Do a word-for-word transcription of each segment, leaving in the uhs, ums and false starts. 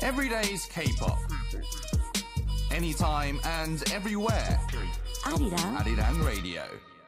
Every day's K-pop. Anytime and everywhere. Arirang. Arirang Radio.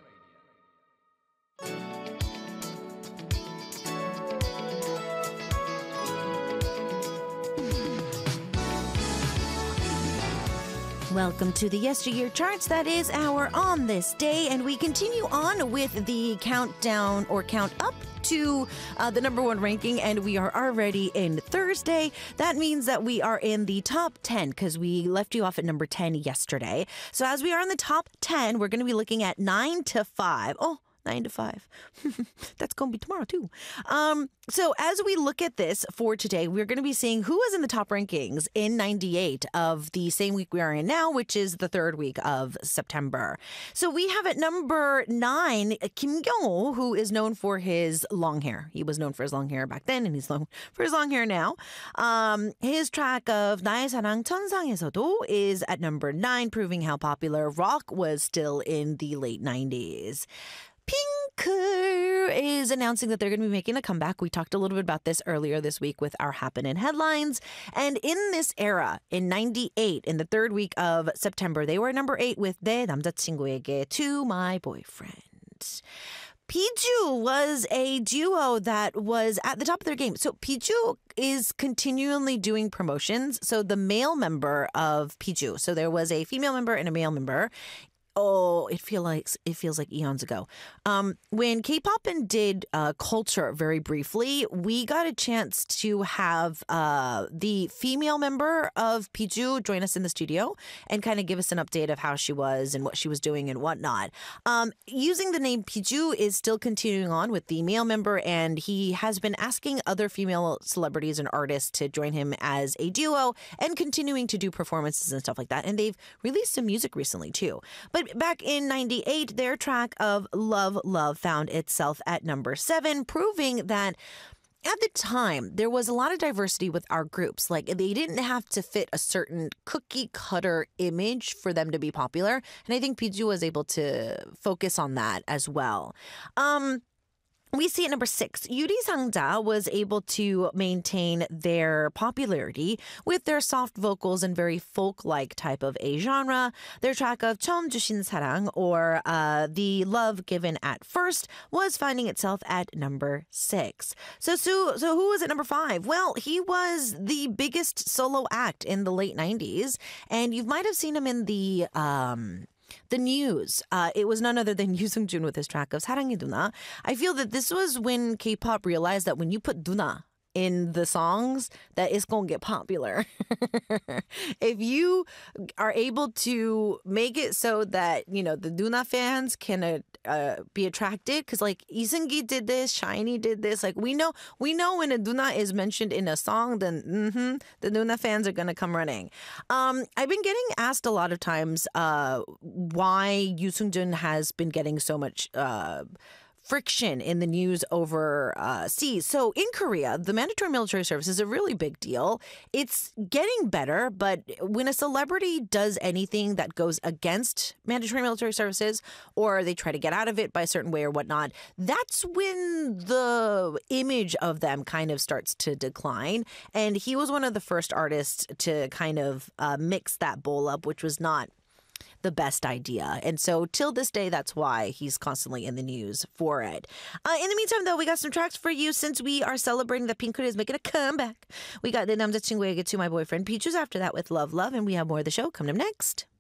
Welcome to the Yesteryear Charts. That is our On This Day, and we continue on with the countdown or count up to uh, the number one ranking, and we are already in Thursday. That means that we are in the top ten because we left you off at number ten yesterday. So as we are in the top ten, we're going to be looking at nine to five. Oh, nine to five. That's going to be tomorrow, too. Um, so as we look at this for today, we're going to be seeing who is in the top rankings in ninety-eight of the same week we are in now, which is the third week of September. So we have at number nine, Kim Kyung-ho, who is known for his long hair. He was known for his long hair back then, and he's known for his long hair now. Um, his track of 나의 사랑 천상에서도 is at number nine, proving how popular rock was still in the late nineties. Pink is announcing that they're going to be making a comeback. We talked a little bit about this earlier this week with our Happen in Headlines. And in this era, in ninety-eight, in the third week of September, they were at number eight with 내 남자친구에게, To My Boyfriend. Piju was a duo that was at the top of their game. So Piju is continually doing promotions. So the male member of Piju, so there was a female member and a male member. Oh, it feel like it feels like eons ago. Um, when K-Popin did uh, Culture very briefly, we got a chance to have uh, the female member of Piju join us in the studio and kind of give us an update of how she was and what she was doing and whatnot. Um, using the name Piju is still continuing on with the male member, and he has been asking other female celebrities and artists to join him as a duo and continuing to do performances and stuff like that. And they've released some music recently too. But back in ninety-eight, their track of Love, Love found itself at number seven, proving that at the time, there was a lot of diversity with our groups. Like, they didn't have to fit a certain cookie-cutter image for them to be popular. And I think Piju was able to focus on that as well. Um... We see at number six, Yuri Sangja was able to maintain their popularity with their soft vocals and very folk-like type of a genre. Their track of 처음 주신 사랑, or uh, The Love Given at First, was finding itself at number six. So, so, so who was at number five? Well, he was the biggest solo act in the late nineties, and you might have seen him in the... Um, The news. Uh, it was none other than Yoo Seung-jun with his track of 사랑해 누나. I feel that this was when K-pop realized that when you put 누나 in the songs, that it's going to get popular. If you are able to make it so that, you know, the Duna fans can uh, uh, be attracted, because like Lee Seung-gi did this, SHINee did this. Like we know, we know when a Duna is mentioned in a song, then mm-hmm, the Duna fans are going to come running. Um, I've been getting asked a lot of times uh, why Yoo Seung-jun has been getting so much Uh, friction in the news over uh, seas. So in Korea, the mandatory military service is a really big deal. It's getting better, but when a celebrity does anything that goes against mandatory military services, or they try to get out of it by a certain way or whatnot, that's when the image of them kind of starts to decline. And he was one of the first artists to kind of uh, mix that bowl up, which was not the best idea. And so till this day, that's why he's constantly in the news for it. Uh, in the meantime, though, we got some tracks for you since we are celebrating that Pink is making a comeback. We got 내 남자친구에게 To My Boyfriend, Peaches after that with Love, Love, and we have more of the show coming up next.